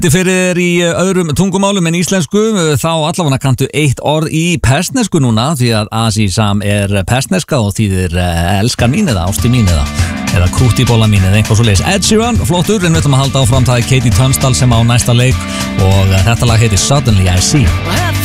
Fyrir í öðrum tungumálum en íslensku, þá allavega kanntu eitt orð í persnesku núna, því að Azizam persneska og þýðir elskar mín eða ásti mín eða krúttibóla mín eða eitthvað svo leis. Ed Sheeran, flottur, en við ætlum að halda áfram, það Katie Tunstall sem á næsta leik og þetta lag heitir Suddenly I See.